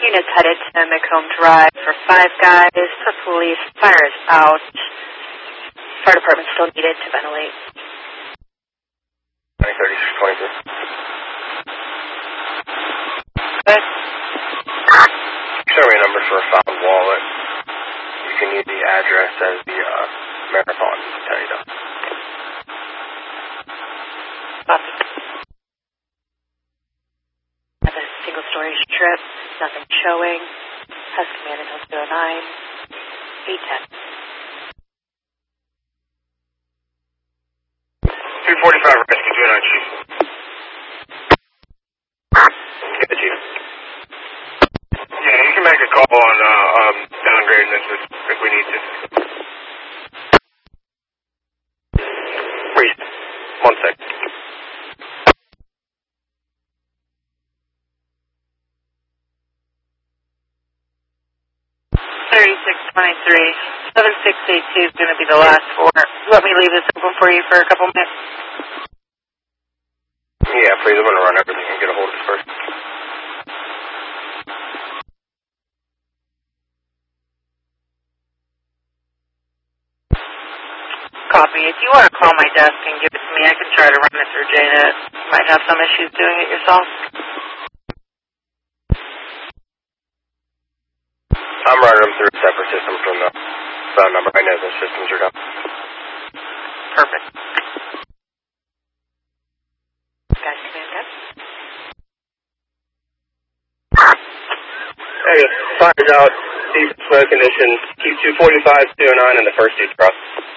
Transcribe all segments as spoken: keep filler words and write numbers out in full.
Units headed to Macomb Drive for five guys for police. Fire is out. Fire department still needed to ventilate. nine thirty-six twenty-three. Good. Show me a number for a found wallet. You can use the address as the uh, Marathon Potato. Copy. Have a single story strip. Nothing showing. Has command until zero nine. eight ten. two forty-five rescue two oh nine, Chief. Get the Chief. Yeah, you can make a call on uh, um, downgrading this if, if we need to. Reese, one sec. thirty-six twenty-three. seven six eight two is going to be the last four. Let me leave this open for you for a couple minutes. Yeah, please. I'm going to run everything and get a hold of this first. Copy. If you want to call my desk and give it to me, I can try to run it through J net. Might have some issues doing it yourself. I'm running them through a separate system from the phone number. I know those systems are done. Perfect. Guys, command desk. Hey, fire's out. Deep smoke condition. Keep two forty-five, two oh nine, and the first two cross.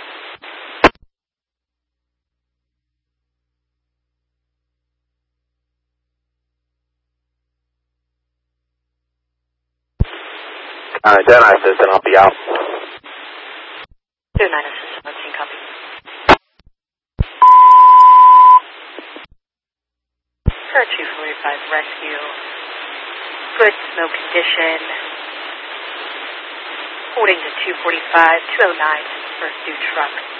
Alright, then I assistant, I'll be out. two nine assistant, let's see, copy. For two forty-five rescue. Good smoke condition. Holding to two forty-five, two oh nine, first due truck.